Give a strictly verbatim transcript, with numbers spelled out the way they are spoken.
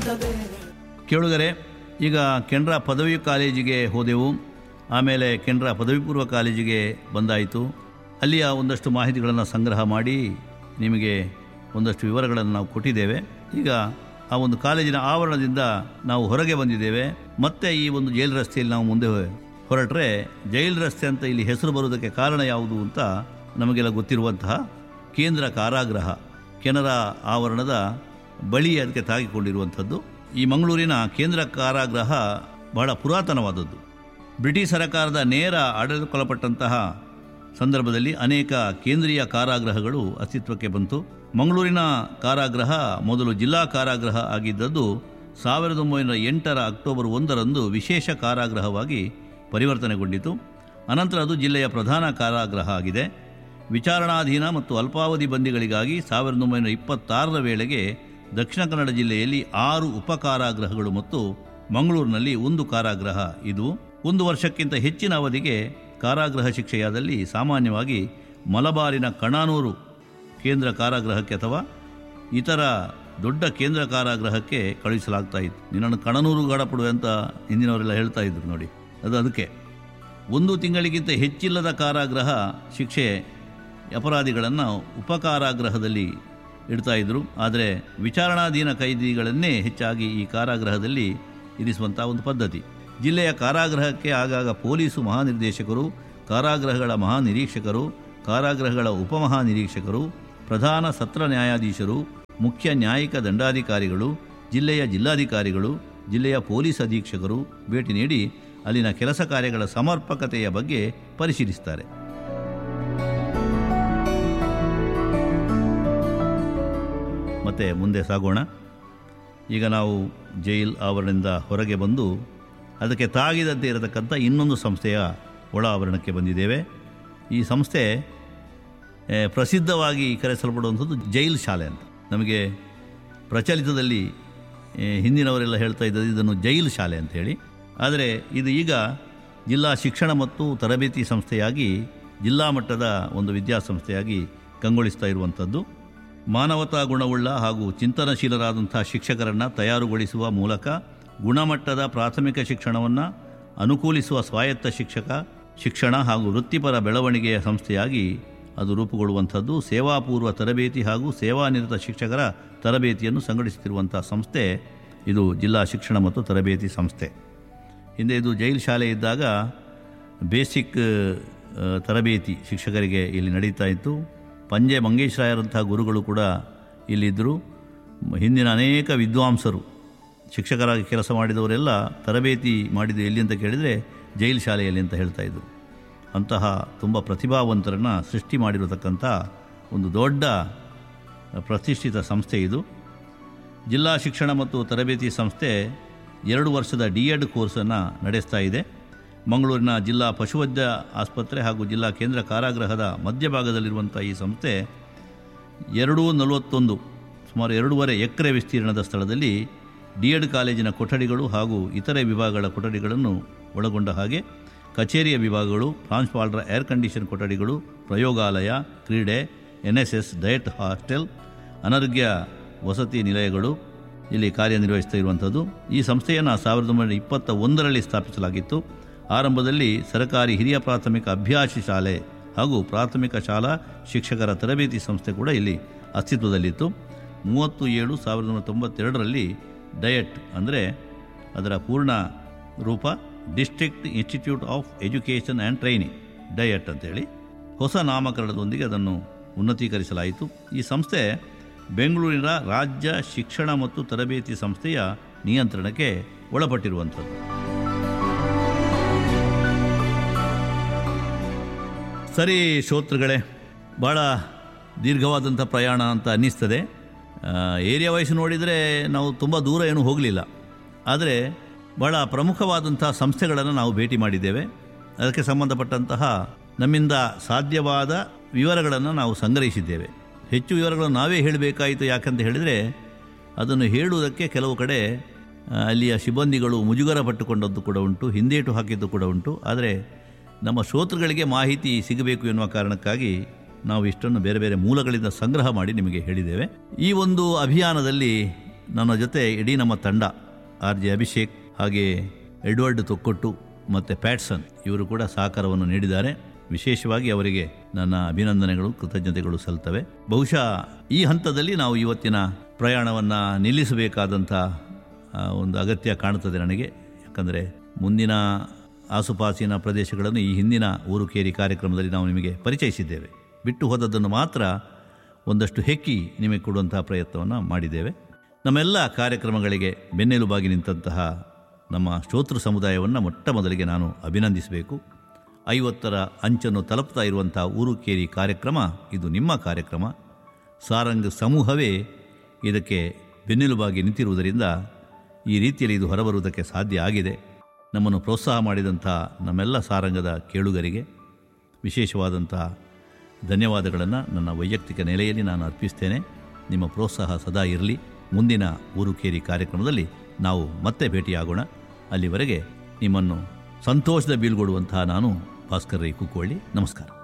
ಕೇಳುಗರೆ, ಈಗ ಕೆನರಾ ಪದವಿ ಕಾಲೇಜಿಗೆ ಹೋದೆವು. ಆಮೇಲೆ ಕೆನರಾ ಪದವಿ ಪೂರ್ವ ಕಾಲೇಜಿಗೆ ಬಂದಾಯಿತು. ಅಲ್ಲಿಯ ಒಂದಷ್ಟು ಮಾಹಿತಿಗಳನ್ನು ಸಂಗ್ರಹ ಮಾಡಿ ನಿಮಗೆ ಒಂದಷ್ಟು ವಿವರಗಳನ್ನು ನಾವು ಕೊಟ್ಟಿದ್ದೇವೆ. ಈಗ ಆ ಒಂದು ಕಾಲೇಜಿನ ಆವರಣದಿಂದ ನಾವು ಹೊರಗೆ ಬಂದಿದ್ದೇವೆ. ಮತ್ತೆ ಈ ಒಂದು ಜೈಲ್ ರಸ್ತೆಯಲ್ಲಿ ನಾವು ಮುಂದೆ ಹೊರಟ್ರೆ, ಜೈಲ್ ರಸ್ತೆ ಅಂತ ಇಲ್ಲಿ ಹೆಸರು ಬರುವುದಕ್ಕೆ ಕಾರಣ ಯಾವುದು ಅಂತ ನಮಗೆಲ್ಲ ಗೊತ್ತಿರುವಂತಹ ಕೇಂದ್ರ ಕಾರಾಗೃಹ ಕೆನರಾ ಆವರಣದ ಬಳಿ ಅದಕ್ಕೆ ತಾಗಿಕೊಂಡಿರುವಂಥದ್ದು. ಈ ಮಂಗಳೂರಿನ ಕೇಂದ್ರ ಕಾರಾಗೃಹ ಬಹಳ ಪುರಾತನವಾದದ್ದು. ಬ್ರಿಟಿಷ್ ಸರ್ಕಾರದ ನೇರ ಆಡಳಿತಕ್ಕೊಳಪಟ್ಟಂತಹ ಸಂದರ್ಭದಲ್ಲಿ ಅನೇಕ ಕೇಂದ್ರೀಯ ಕಾರಾಗೃಹಗಳು ಅಸ್ತಿತ್ವಕ್ಕೆ ಬಂತು. ಮಂಗಳೂರಿನ ಕಾರಾಗೃಹ ಮೊದಲು ಜಿಲ್ಲಾ ಕಾರಾಗೃಹ ಆಗಿದ್ದದ್ದು ಸಾವಿರದ ಒಂಬೈನೂರ ಎಂಟರ ಅಕ್ಟೋಬರ್ ಒಂದರಂದು ವಿಶೇಷ ಕಾರಾಗೃಹವಾಗಿ ಪರಿವರ್ತನೆಗೊಂಡಿತು. ಅನಂತರ ಅದು ಜಿಲ್ಲೆಯ ಪ್ರಧಾನ ಕಾರಾಗೃಹ ಆಗಿದೆ. ವಿಚಾರಣಾಧೀನ ಮತ್ತು ಅಲ್ಪಾವಧಿ ಬಂದಿಗಳಿಗಾಗಿ ಸಾವಿರದ ಒಂಬೈನೂರ ಇಪ್ಪತ್ತಾರರ ವೇಳೆಗೆ ದಕ್ಷಿಣ ಕನ್ನಡ ಜಿಲ್ಲೆಯಲ್ಲಿ ಆರು ಉಪಕಾರಾಗೃಹಗಳು ಮತ್ತು ಮಂಗಳೂರಿನಲ್ಲಿ ಒಂದು ಕಾರಾಗೃಹ ಇದ್ವು. ಒಂದು ವರ್ಷಕ್ಕಿಂತ ಹೆಚ್ಚಿನ ಅವಧಿಗೆ ಕಾರಾಗೃಹ ಶಿಕ್ಷೆಯಾದಲ್ಲಿ ಸಾಮಾನ್ಯವಾಗಿ ಮಲಬಾರಿನ ಕಣಾನೂರು ಕೇಂದ್ರ ಕಾರಾಗೃಹಕ್ಕೆ ಅಥವಾ ಇತರ ದೊಡ್ಡ ಕೇಂದ್ರ ಕಾರಾಗೃಹಕ್ಕೆ ಕಳುಹಿಸಲಾಗ್ತಾ ಇತ್ತು. ನಿನ್ನನ್ನು ಕಣನೂರು ಗಾಡಪಡುವೆ ಅಂತ ಹಿಂದಿನವರೆಲ್ಲ ಹೇಳ್ತಾ ಇದ್ರು ನೋಡಿ, ಅದು ಅದಕ್ಕೆ. ಒಂದು ತಿಂಗಳಿಗಿಂತ ಹೆಚ್ಚಿಲ್ಲದ ಕಾರಾಗೃಹ ಶಿಕ್ಷೆ ಅಪರಾಧಿಗಳನ್ನು ಉಪಕಾರಾಗೃಹದಲ್ಲಿ ಇಡ್ತಾಯಿದ್ರು. ಆದರೆ ವಿಚಾರಣಾಧೀನ ಕೈದಿಗಳನ್ನೇ ಹೆಚ್ಚಾಗಿ ಈ ಕಾರಾಗೃಹದಲ್ಲಿ ಇರಿಸುವಂಥ ಒಂದು ಪದ್ಧತಿ. ಜಿಲ್ಲೆಯ ಕಾರಾಗೃಹಕ್ಕೆ ಆಗಾಗ ಪೊಲೀಸು ಮಹಾನಿರ್ದೇಶಕರು, ಕಾರಾಗೃಹಗಳ ಮಹಾನಿರೀಕ್ಷಕರು, ಕಾರಾಗೃಹಗಳ ಉಪಮಹಾನಿರೀಕ್ಷಕರು, ಪ್ರಧಾನ ಸತ್ರ ನ್ಯಾಯಾಧೀಶರು, ಮುಖ್ಯ ನ್ಯಾಯಿಕ ದಂಡಾಧಿಕಾರಿಗಳು, ಜಿಲ್ಲೆಯ ಜಿಲ್ಲಾಧಿಕಾರಿಗಳು, ಜಿಲ್ಲೆಯ ಪೊಲೀಸ್ ಅಧೀಕ್ಷಕರು ಭೇಟಿ ನೀಡಿ ಅಲ್ಲಿನ ಕೆಲಸ ಕಾರ್ಯಗಳ ಸಮರ್ಪಕತೆಯ ಬಗ್ಗೆ ಪರಿಶೀಲಿಸುತ್ತಾರೆ. ಮತ್ತೆ ಮುಂದೆ ಸಾಗೋಣ. ಈಗ ನಾವು ಜೈಲ್ ಆವರಣದಿಂದ ಹೊರಗೆ ಬಂದು ಅದಕ್ಕೆ ತಾಗಿದಂತೆ ಇರತಕ್ಕಂಥ ಇನ್ನೊಂದು ಸಂಸ್ಥೆಯ ಒಳ ಆವರಣಕ್ಕೆ ಬಂದಿದ್ದೇವೆ. ಈ ಸಂಸ್ಥೆ ಪ್ರಸಿದ್ಧವಾಗಿ ಕರೆಸಲ್ಪಡುವಂಥದ್ದು ಜೈಲ್ ಶಾಲೆ ಅಂತ. ನಮಗೆ ಪ್ರಚಲಿತದಲ್ಲಿ ಹಿಂದಿನವರೆಲ್ಲ ಹೇಳ್ತಾ ಇದ್ದದ್ದು ಇದನ್ನು ಜೈಲ್ ಶಾಲೆ ಅಂಥೇಳಿ. ಆದರೆ ಇದು ಈಗ ಜಿಲ್ಲಾ ಶಿಕ್ಷಣ ಮತ್ತು ತರಬೇತಿ ಸಂಸ್ಥೆಯಾಗಿ ಜಿಲ್ಲಾ ಮಟ್ಟದ ಒಂದು ವಿದ್ಯಾಸಂಸ್ಥೆಯಾಗಿ ಕಂಗೊಳಿಸ್ತಾ ಇರುವಂಥದ್ದು. ಮಾನವತಾ ಗುಣವುಳ್ಳ ಹಾಗೂ ಚಿಂತನಶೀಲರಾದಂಥ ಶಿಕ್ಷಕರನ್ನು ತಯಾರುಗೊಳಿಸುವ ಮೂಲಕ ಗುಣಮಟ್ಟದ ಪ್ರಾಥಮಿಕ ಶಿಕ್ಷಣವನ್ನು ಅನುಕೂಲಿಸುವ ಸ್ವಾಯತ್ತ ಶಿಕ್ಷಕ ಶಿಕ್ಷಣ ಹಾಗೂ ವೃತ್ತಿಪರ ಬೆಳವಣಿಗೆಯ ಸಂಸ್ಥೆಯಾಗಿ ಅದು ರೂಪುಗೊಳ್ಳುವಂಥದ್ದು. ಸೇವಾಪೂರ್ವ ತರಬೇತಿ ಹಾಗೂ ಸೇವಾನಿರತ ಶಿಕ್ಷಕರ ತರಬೇತಿಯನ್ನು ಸಂಘಟಿಸುತ್ತಿರುವಂಥ ಸಂಸ್ಥೆ ಇದು ಜಿಲ್ಲಾ ಶಿಕ್ಷಣ ಮತ್ತು ತರಬೇತಿ ಸಂಸ್ಥೆ. ಹಿಂದೆ ಇದು ಜೈಲ್ ಶಾಲೆ ಇದ್ದಾಗ ಬೇಸಿಕ್ ತರಬೇತಿ ಶಿಕ್ಷಕರಿಗೆ ಇಲ್ಲಿ ನಡೀತಾ ಇತ್ತು. ಪಂಜೆ ಮಂಗೇಶ್ರಾಯರಂಥ ಗುರುಗಳು ಕೂಡ ಇಲ್ಲಿದ್ದರು. ಹಿಂದಿನ ಅನೇಕ ವಿದ್ವಾಂಸರು ಶಿಕ್ಷಕರಾಗಿ ಕೆಲಸ ಮಾಡಿದವರೆಲ್ಲ ತರಬೇತಿ ಮಾಡಿದ್ದು ಎಲ್ಲಿ ಅಂತ ಕೇಳಿದರೆ ಜೈಲ್ ಶಾಲೆಯಲ್ಲಿ ಅಂತ ಹೇಳ್ತಾಯಿದ್ರು. ಅಂತಹ ತುಂಬ ಪ್ರತಿಭಾವಂತರನ್ನು ಸೃಷ್ಟಿ ಮಾಡಿರತಕ್ಕಂಥ ಒಂದು ದೊಡ್ಡ ಪ್ರತಿಷ್ಠಿತ ಸಂಸ್ಥೆ ಇದು. ಜಿಲ್ಲಾ ಶಿಕ್ಷಣ ಮತ್ತು ತರಬೇತಿ ಸಂಸ್ಥೆ ಎರಡು ವರ್ಷದ ಡಿ ಎಡ್ ಕೋರ್ಸನ್ನು ನಡೆಸ್ತಾ ಇದೆ. ಮಂಗಳೂರಿನ ಜಿಲ್ಲಾ ಪಶುವೈದ್ಯ ಆಸ್ಪತ್ರೆ ಹಾಗೂ ಜಿಲ್ಲಾ ಕೇಂದ್ರ ಕಾರಾಗೃಹದ ಮಧ್ಯಭಾಗದಲ್ಲಿರುವಂಥ ಈ ಸಂಸ್ಥೆ ಎರಡು ನಲವತ್ತೊಂದು ಸುಮಾರು ಎರಡೂವರೆ ಎಕರೆ ವಿಸ್ತೀರ್ಣದ ಸ್ಥಳದಲ್ಲಿ ಡಿ ಎಡ್ ಕಾಲೇಜಿನ ಕೊಠಡಿಗಳು ಹಾಗೂ ಇತರೆ ವಿಭಾಗಗಳ ಕೊಠಡಿಗಳನ್ನು ಒಳಗೊಂಡ ಹಾಗೆ ಕಚೇರಿಯ ವಿಭಾಗಗಳು, ಪ್ರಾಂಶುಪಾಲರ ಏರ್ ಕಂಡೀಷನ್ ಕೊಠಡಿಗಳು, ಪ್ರಯೋಗಾಲಯ, ಕ್ರೀಡೆ, N S S, diet hostel, ಅನರ್ಘ್ಯ ವಸತಿ ನಿಲಯಗಳು ಇಲ್ಲಿ ಕಾರ್ಯನಿರ್ವಹಿಸ್ತಾ ಇರುವಂಥದ್ದು. ಈ ಸಂಸ್ಥೆಯನ್ನು ಸಾವಿರದ ಒಂಬೈನೂರ ಇಪ್ಪತ್ತ ಒಂದರಲ್ಲಿ ಸ್ಥಾಪಿಸಲಾಗಿತ್ತು. ಆರಂಭದಲ್ಲಿ ಸರ್ಕಾರಿ ಹಿರಿಯ ಪ್ರಾಥಮಿಕ ಅಭ್ಯಾಸ ಶಾಲೆ ಹಾಗೂ ಪ್ರಾಥಮಿಕ ಶಾಲಾ ಶಿಕ್ಷಕರ ತರಬೇತಿ ಸಂಸ್ಥೆ ಕೂಡ ಇಲ್ಲಿ ಅಸ್ತಿತ್ವದಲ್ಲಿತ್ತು. ಮೂವತ್ತು ಏಳು ಸಾವಿರದ ಒಂಬೈನೂರ ತೊಂಬತ್ತೆರಡರಲ್ಲಿ ಡಯಟ್ ಅಂದರೆ ಅದರ ಪೂರ್ಣ ರೂಪ district institute of education and training diet ಅಂತೇಳಿ ಹೊಸ ನಾಮಕರಣದೊಂದಿಗೆ ಅದನ್ನು ಉನ್ನತೀಕರಿಸಲಾಯಿತು. ಈ ಸಂಸ್ಥೆ ಬೆಂಗಳೂರಿನ ರಾಜ್ಯ ಶಿಕ್ಷಣ ಮತ್ತು ತರಬೇತಿ ಸಂಸ್ಥೆಯ ನಿಯಂತ್ರಣಕ್ಕೆ ಒಳಪಟ್ಟಿರುವಂಥದ್ದು. ಸರಿ ಶ್ರೋತೃಗಳೇ, ಭಾಳ ದೀರ್ಘವಾದಂಥ ಪ್ರಯಾಣ ಅಂತ ಅನ್ನಿಸ್ತದೆ. ಏರಿಯಾ ವೈಸ್ ನೋಡಿದರೆ ನಾವು ತುಂಬ ದೂರ ಏನೂ ಹೋಗಲಿಲ್ಲ. ಆದರೆ ಭಾಳ ಪ್ರಮುಖವಾದಂಥ ಸಂಸ್ಥೆಗಳನ್ನು ನಾವು ಭೇಟಿ ಮಾಡಿದ್ದೇವೆ. ಅದಕ್ಕೆ ಸಂಬಂಧಪಟ್ಟಂತಹ ನಮ್ಮಿಂದ ಸಾಧ್ಯವಾದ ವಿವರಗಳನ್ನು ನಾವು ಸಂಗ್ರಹಿಸಿದ್ದೇವೆ. ಹೆಚ್ಚು ವಿವರಗಳನ್ನು ನಾವೇ ಹೇಳಬೇಕಾಯಿತು. ಯಾಕಂತ ಹೇಳಿದರೆ ಅದನ್ನು ಹೇಳುವುದಕ್ಕೆ ಕೆಲವು ಕಡೆ ಅಲ್ಲಿಯ ಸಿಬ್ಬಂದಿಗಳು ಮುಜುಗರ ಪಟ್ಟುಕೊಂಡದ್ದು ಕೂಡ ಉಂಟು, ಹಿಂದೇಟು ಹಾಕಿದ್ದು ಕೂಡ ಉಂಟು. ಆದರೆ ನಮ್ಮ ಶ್ರೋತೃಗಳಿಗೆ ಮಾಹಿತಿ ಸಿಗಬೇಕು ಎನ್ನುವ ಕಾರಣಕ್ಕಾಗಿ ನಾವು ಇಷ್ಟನ್ನು ಬೇರೆ ಬೇರೆ ಮೂಲಗಳಿಂದ ಸಂಗ್ರಹ ಮಾಡಿ ನಿಮಗೆ ಹೇಳಿದ್ದೇವೆ. ಈ ಒಂದು ಅಭಿಯಾನದಲ್ಲಿ ನನ್ನ ಜೊತೆ ಇಡೀ ನಮ್ಮ ತಂಡ ಆರ್ ಜೆ ಅಭಿಷೇಕ್, ಹಾಗೆ ಎಡ್ವರ್ಡ್ ತೊಕ್ಕೊಟ್ಟು ಮತ್ತು ಪ್ಯಾಟ್ಸನ್ ಇವರು ಕೂಡ ಸಹಕಾರವನ್ನು ನೀಡಿದ್ದಾರೆ. ವಿಶೇಷವಾಗಿ ಅವರಿಗೆ ನನ್ನ ಅಭಿನಂದನೆಗಳು, ಕೃತಜ್ಞತೆಗಳು ಸಲ್ತವೆ. ಬಹುಶಃ ಈ ಹಂತದಲ್ಲಿ ನಾವು ಇವತ್ತಿನ ಪ್ರಯಾಣವನ್ನು ನಿಲ್ಲಿಸಬೇಕಾದಂಥ ಒಂದು ಅಗತ್ಯ ಕಾಣುತ್ತದೆ ನನಗೆ. ಯಾಕಂದರೆ ಮುಂದಿನ ಆಸುಪಾಸಿನ ಪ್ರದೇಶಗಳನ್ನು ಈ ಹಿಂದಿನ ಊರು ಕೇರಿ ಕಾರ್ಯಕ್ರಮದಲ್ಲಿ ನಾವು ನಿಮಗೆ ಪರಿಚಯಿಸಿದ್ದೇವೆ. ಬಿಟ್ಟು ಹೋದದ್ದನ್ನು ಮಾತ್ರ ಒಂದಷ್ಟು ಹೆಕ್ಕಿ ನಿಮಗೆ ಕೊಡುವಂಥ ಪ್ರಯತ್ನವನ್ನು ಮಾಡಿದ್ದೇವೆ. ನಮ್ಮೆಲ್ಲ ಕಾರ್ಯಕ್ರಮಗಳಿಗೆ ಬೆನ್ನೆಲುಬಾಗಿ ನಿಂತಹ ನಮ್ಮ ಶ್ರೋತೃ ಸಮುದಾಯವನ್ನು ಮೊಟ್ಟ ಮೊದಲಿಗೆ ನಾನು ಅಭಿನಂದಿಸಬೇಕು. ಐವತ್ತರ ಅಂಚನ್ನು ತಲುಪ್ತಾ ಇರುವಂಥ ಊರು ಕೇರಿ ಕಾರ್ಯಕ್ರಮ ಇದು ನಿಮ್ಮ ಕಾರ್ಯಕ್ರಮ. ಸಾರಂಗ್ ಸಮೂಹವೇ ಇದಕ್ಕೆ ಬೆನ್ನೆಲುಬಾಗಿ ನಿಂತಿರುವುದರಿಂದ ಈ ರೀತಿಯಲ್ಲಿ ಇದು ಹೊರಬರುವುದಕ್ಕೆ ಸಾಧ್ಯ ಆಗಿದೆ. ನಮ್ಮನ್ನು ಪ್ರೋತ್ಸಾಹ ಮಾಡಿದಂಥ ನಮ್ಮೆಲ್ಲ ಸಾರಂಗದ ಕೇಳುಗರಿಗೆ ವಿಶೇಷವಾದಂಥ ಧನ್ಯವಾದಗಳನ್ನು ನನ್ನ ವೈಯಕ್ತಿಕ ನೆಲೆಯಲ್ಲಿ ನಾನು ಅರ್ಪಿಸ್ತೇನೆ. ನಿಮ್ಮ ಪ್ರೋತ್ಸಾಹ ಸದಾ ಇರಲಿ. ಮುಂದಿನ ಊರು ಕೇರಿ ಕಾರ್ಯಕ್ರಮದಲ್ಲಿ ನಾವು ಮತ್ತೆ ಭೇಟಿಯಾಗೋಣ. ಅಲ್ಲಿವರೆಗೆ ನಿಮ್ಮನ್ನು ಸಂತೋಷದ ಬೀಳ್ಗೊಡುವಂತಹ ನಾನು ಭಾಸ್ಕರ್ ರೈ ಕುಕ್ಕೋಳ್ಳಿ. ನಮಸ್ಕಾರ.